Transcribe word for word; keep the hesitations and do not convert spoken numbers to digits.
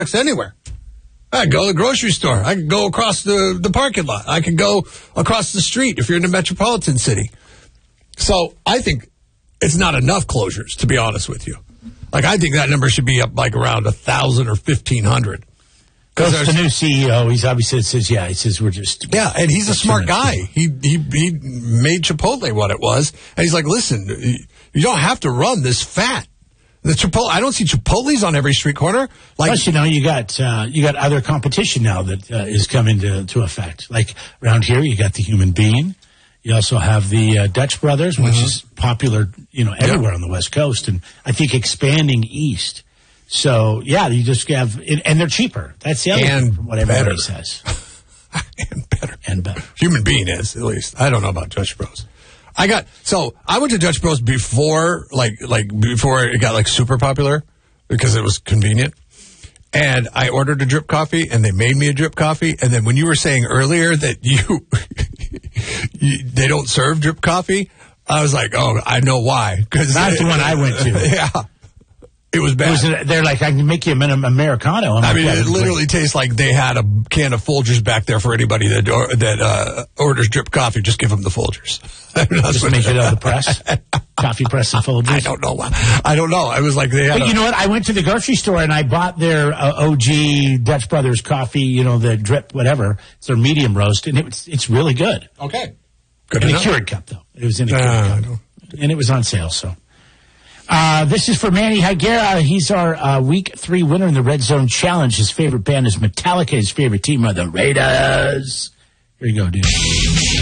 anywhere. I can go to the grocery store. I can go across the, the parking lot. I can go across the street if you're in a metropolitan city. So I think it's not enough closures, to be honest with you. Like, I think that number should be up like around one thousand or fifteen hundred. Because the new C E O, he's obviously says, yeah, he says we're just... Yeah, and he's a smart guy. He, he, he made Chipotle what it was. And he's like, listen, you don't have to run this fat. The Chipotle, I don't see Chipotles on every street corner. Like, plus, you know, you got uh, you got other competition now that uh, is coming to, to effect. Like around here, you got the Human Bean. You also have the uh, Dutch Brothers, which mm-hmm. is popular, you know, everywhere yep. on the West Coast, and I think expanding east. So yeah, you just have, and they're cheaper. That's the other and thing from what everybody better. says. and better, and better. Human Bean is, at least. I don't know about Dutch Bros. I got, so I went to Dutch Bros before, like, like before it got like super popular because it was convenient. And I ordered a drip coffee and they made me a drip coffee. And then when you were saying earlier that you, you they don't serve drip coffee, I was like, oh, I know why. Cause that's the one I went to. Yeah. It was bad. It was, they're like, I can make you an Americano. I'm I like, mean, it literally great. tastes tastes like they had a can of Folgers back there for anybody that or, that uh, orders drip coffee. Just give them the Folgers. Just make it out of the press. Coffee press and Folgers. I don't know. I don't know. I was like, they had But a, you know what? I went to the grocery store and I bought their uh, O G Dutch Brothers coffee, you know, the drip, whatever. It's their medium roast, and it was, it's really good. Okay. Good In enough. a Keurig cup, though. It was in a uh, Keurig cup. And it was on sale, so. Uh, this is for Manny Higuera. He's our uh, week three winner in the Red Zone Challenge. His favorite band is Metallica. His favorite team are the Raiders. Here you go, dude.